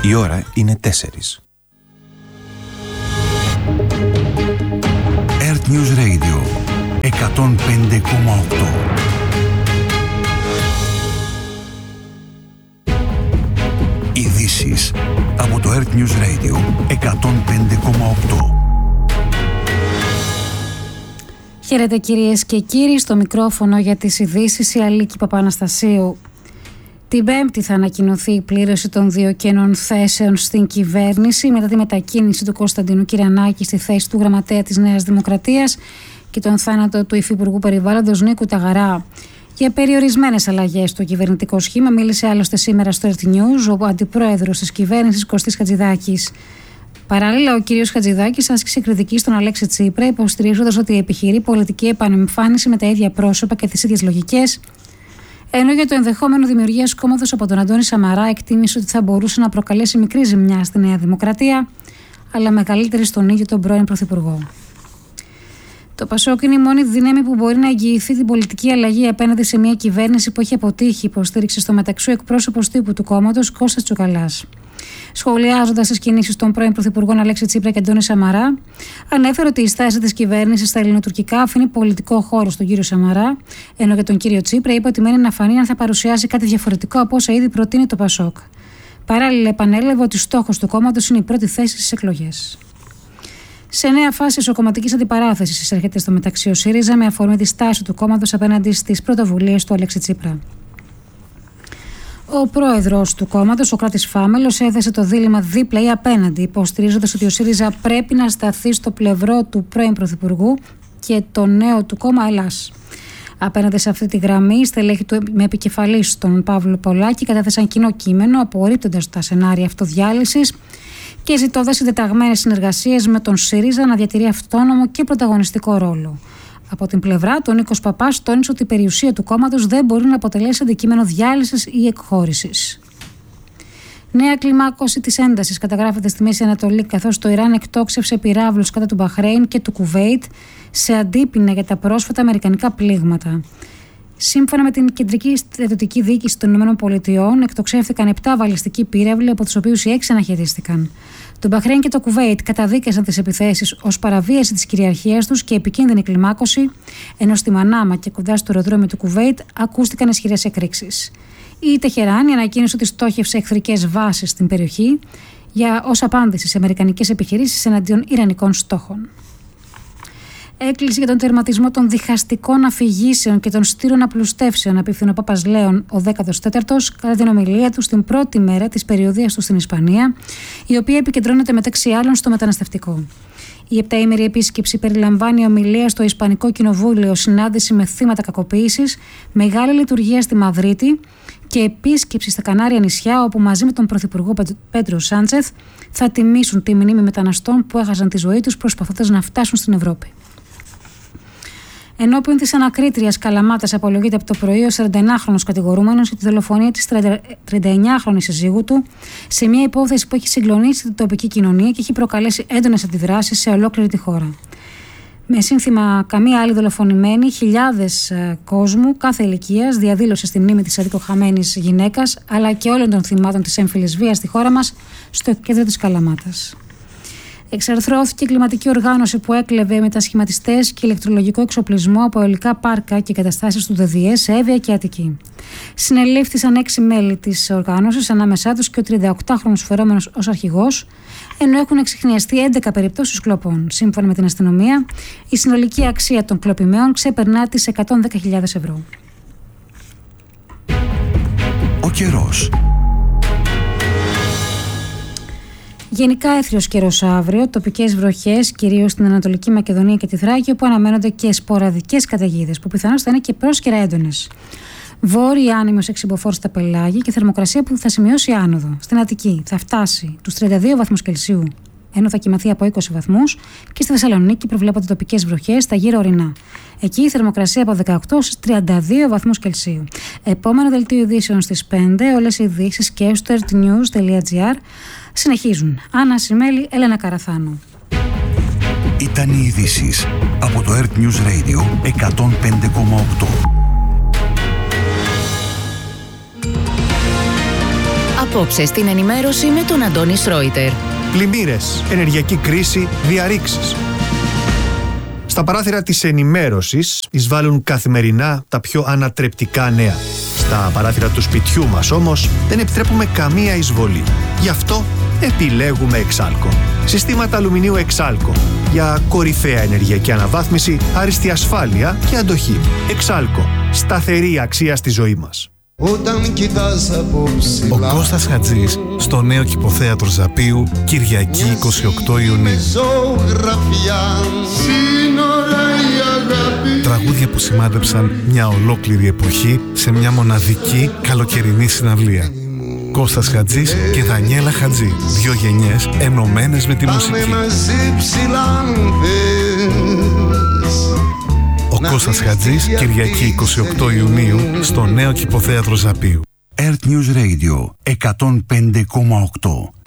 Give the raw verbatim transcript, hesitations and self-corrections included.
Η ώρα είναι τέσσερις. Earth News Radio εκατόν πέντε κόμμα οκτώ. Ειδήσεις από το Earth News Radio εκατόν πέντε κόμμα οκτώ. Χαίρετε κυρίες και κύριοι, στο μικρόφωνο για τις ειδήσεις η Αλίκη Παπαναστασίου. Την Πέμπτη θα ανακοινωθεί η πλήρωση των δύο κενών θέσεων στην κυβέρνηση μετά τη μετακίνηση του Κωνσταντίνου Κυρανάκη στη θέση του γραμματέα της Νέας Δημοκρατίας και τον θάνατο του Υφυπουργού Περιβάλλοντος Νίκου Ταγαρά. Για περιορισμένες αλλαγές στο κυβερνητικό σχήμα μίλησε άλλωστε σήμερα στο Earth News ο αντιπρόεδρος της κυβέρνησης Κωστής Χατζηδάκης. Παράλληλα, ο κύριος Χατζηδάκης άσκησε κριτική στον Αλέξη Τσίπρα, υποστηρίζοντας ότι επιχειρεί πολιτική επανεμφάνιση με τα ίδια πρόσωπα και τις ίδιες λογικές. Ενώ για το ενδεχόμενο δημιουργίας κόμματος από τον Αντώνη Σαμαρά εκτίμησε ότι θα μπορούσε να προκαλέσει μικρή ζημιά στη Νέα Δημοκρατία, αλλά μεγαλύτερη στον ίδιο τον πρώην Πρωθυπουργό. Το Πασόκ είναι η μόνη δύναμη που μπορεί να εγγυηθεί την πολιτική αλλαγή απέναντι σε μια κυβέρνηση που έχει αποτύχει, υποστήριξε στο μεταξύ εκπρόσωπος τύπου του κόμματος Κώστας Τσουκαλάς. Σχολιάζοντας τις κινήσεις των πρώην Πρωθυπουργών Αλέξη Τσίπρα και Αντώνη Σαμαρά, ανέφερε ότι η στάση της κυβέρνησης στα ελληνοτουρκικά αφήνει πολιτικό χώρο στον κύριο Σαμαρά, ενώ για τον κύριο Τσίπρα είπε ότι μένει να φανεί αν θα παρουσιάσει κάτι διαφορετικό από όσα ήδη προτείνει το Πασόκ. Παράλληλα, επανέλαβε ότι στόχος του κόμματος είναι η πρώτη θέση στις εκλογές. Σε νέα φάση ισοκομματικής αντιπαράθεσης εισέρχεται στο μεταξύ ο ΣΥΡΙΖΑ με αφορμή τη στάση του κόμματος απέναντι στις πρωτοβουλίες του Αλέξη Τσίπρα. Ο πρόεδρος του κόμματος, ο Κράτης Φάμελος, έθεσε το δίλημμα δίπλα ή απέναντι, υποστηρίζοντας ότι ο ΣΥΡΙΖΑ πρέπει να σταθεί στο πλευρό του πρώην Πρωθυπουργού και το νέο του κόμμα Ελλάς. Απέναντι σε αυτή τη γραμμή, οι στελέχοι του με επικεφαλής τον Παύλο Πολάκη κατέθεσαν κοινό κείμενο, απορρίπτοντας τα σενάρια αυτοδιάλυσης και ζητώντας συντεταγμένες συνεργασίες με τον ΣΥΡΙΖΑ να διατηρεί αυτόνομο και πρωταγωνιστικό ρόλο. Από την πλευρά, τον Νίκος Παπάς τόνισε ότι η περιουσία του κόμματος δεν μπορεί να αποτελέσει αντικείμενο διάλυσης ή εκχώρησης. Νέα κλιμάκωση της έντασης καταγράφεται στη Μέση Ανατολή, καθώς το Ιράν εκτόξευσε πυράβλους κατά του Μπαχρέιν και του Κουβέιτ σε αντίπεινα για τα πρόσφατα αμερικανικά πλήγματα. Σύμφωνα με την Κεντρική Στρατιωτική Διοίκηση των ΗΠΑ, εκτοξεύτηκαν επτά βαλιστικοί πύραυλοι, από τους οποίους οι έξι αναχαιτίστηκαν. Το Μπαχρέιν και το Κουβέιτ καταδίκασαν τις επιθέσεις ως παραβίαση της κυριαρχίας τους και επικίνδυνη κλιμάκωση, ενώ στη Μανάμα και κοντά στο αεροδρόμιο του Κουβέιτ ακούστηκαν ισχυρές εκρήξεις. Η Τεχεράνη ανακοίνωσε ότι στόχευσε εχθρικές βάσεις στην περιοχή για ως απάντηση σε αμερικανικές επιχειρήσεις εναντίον ιρανικών στόχων. Έκκληση για τον τερματισμό των διχαστικών αφηγήσεων και των στήρων απλουστεύσεων απίφθηνε ο Πάπας Λέων ο δέκατος τέταρτος κατά την ομιλία του στην πρώτη μέρα της περιοδείας του στην Ισπανία, η οποία επικεντρώνεται μεταξύ άλλων στο μεταναστευτικό. Η επταήμερη επίσκεψη περιλαμβάνει ομιλία στο Ισπανικό Κοινοβούλιο, συνάντηση με θύματα κακοποίησης, μεγάλη λειτουργία στη Μαδρίτη και επίσκεψη στα Κανάρια νησιά, όπου μαζί με τον Πρωθυπουργό Πέντρο Σάντσεθ θα τιμήσουν τη μνήμη μεταναστών που έχασαν τη ζωή τους προσπαθώντας να φτάσουν στην Ευρώπη. Ενώπιον της ανακρίτριας Καλαμάτας απολογείται από το πρωί ο σαρανταενάχρονος κατηγορούμενος για τη δολοφονία της τριανταεννιάχρονης συζύγου του σε μια υπόθεση που έχει συγκλονίσει την τοπική κοινωνία και έχει προκαλέσει έντονες αντιδράσεις σε ολόκληρη τη χώρα. Με σύνθημα «Καμία άλλη δολοφονημένη», χιλιάδες κόσμου κάθε ηλικίας διαδήλωσε στη μνήμη της αδικοχαμένης γυναίκας, αλλά και όλων των θυμάτων της έμφυλης βίας στη χώρα μας, στο κέντρο της Καλαμάτας. Εξαρθρώθηκε η κλιματική οργάνωση που έκλεβε μετασχηματιστές και ηλεκτρολογικό εξοπλισμό από αεολικά πάρκα και εγκαταστάσεις του ΔΔΕ σε Εύβοια και Αττική. Συνελήφθησαν έξι μέλη της οργάνωσης, ανάμεσά τους και ο τριανταοκτάχρονος φερόμενος ως αρχηγός, ενώ έχουν εξιχνιαστεί έντεκα περιπτώσεις κλοπών. Σύμφωνα με την αστυνομία, η συνολική αξία των κλοπημαίων ξεπερνά τις εκατόν δέκα χιλιάδες ευρώ. Ο καιρός. Γενικά έθριος καιρός αύριο, τοπικές βροχές κυρίως στην Ανατολική Μακεδονία και τη Θράκη, όπου αναμένονται και σποραδικές καταιγίδες που πιθανώς θα είναι και πρόσκαιρα έντονες. Βόρεια άνεμος εξυμποφόρ στα πελάγια και θερμοκρασία που θα σημειώσει άνοδο. Στην Αττική θα φτάσει τους τριάντα δύο βαθμούς Κελσίου, ενώ θα κοιμαθεί από είκοσι βαθμούς, και στη Θεσσαλονίκη προβλέπονται τοπικές βροχές στα γύρω ορεινά. Εκεί η θερμοκρασία από δεκαοκτώ στους τριάντα δύο βαθμούς Κελσίου. Επόμενο δελτίο ειδήσεων στις πέντε, όλες οι ειδήσεις και στο earthnews τελεία gr συνεχίζουν. Άννα Σιμέλη, Έλενα Καραθάνου. Ήταν οι ειδήσεις από το Earth News Radio εκατόν πέντε κόμμα οκτώ. Απόψε στην ενημέρωση με τον Αντώνη Σρόιτερ. Πλημμύρες, ενεργειακή κρίση, διαρρήξεις. Στα παράθυρα της ενημέρωσης εισβάλλουν καθημερινά τα πιο ανατρεπτικά νέα. Στα παράθυρα του σπιτιού μας όμως δεν επιτρέπουμε καμία εισβολή. Γι' αυτό επιλέγουμε Εξάλκο. Συστήματα αλουμινίου Εξάλκο. Για κορυφαία ενεργειακή αναβάθμιση, άριστη ασφάλεια και αντοχή. Εξάλκο. Σταθερή αξία στη ζωή μας. Όταν κοιτάς από ψηλά, ο Κώστας Χατζής στο νέο Κηποθέατρο Ζαπίου, Κυριακή είκοσι οκτώ Ιουνίου. Τραγούδια που σημάδεψαν μια ολόκληρη εποχή σε μια μοναδική καλοκαιρινή συναυλία. Κώστας Χατζής και Δανιέλα Χατζή, δύο γενιές ενωμένες με τη μουσική. Ο Κώστας Χατζής, Κυριακή είκοσι οκτώ Ιουνίου, στο νέο Κηποθέατρο Ζαπίου. Earth News Radio εκατόν πέντε κόμμα οκτώ.